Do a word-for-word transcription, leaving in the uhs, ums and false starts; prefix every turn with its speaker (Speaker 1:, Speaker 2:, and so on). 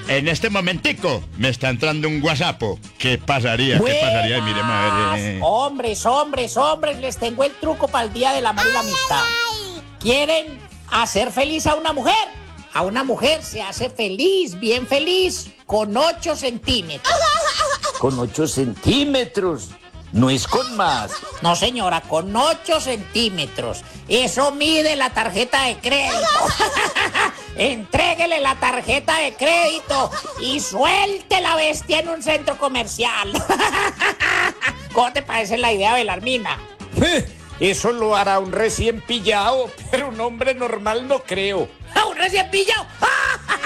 Speaker 1: en este momentico me está entrando un WhatsApp. ¿Qué pasaría?
Speaker 2: Buenas.
Speaker 1: ¿Qué pasaría? Miremos a ver. eh.
Speaker 2: Hombres, hombres, hombres, les tengo el truco para el Día del Amor y la Amistad. ¿Quieren hacer feliz a una mujer? A una mujer se hace feliz, bien feliz, con ocho centímetros.
Speaker 3: Con ocho centímetros. No es con más.
Speaker 2: No, señora, con ocho centímetros. Eso mide la tarjeta de crédito. Entréguele la tarjeta de crédito y suelte la bestia en un centro comercial. ¿Cómo te parece la idea, Belarmina?
Speaker 3: Eso lo hará un recién pillado, pero un hombre normal no creo.
Speaker 2: ¿A un recién pillado? ¡Ah!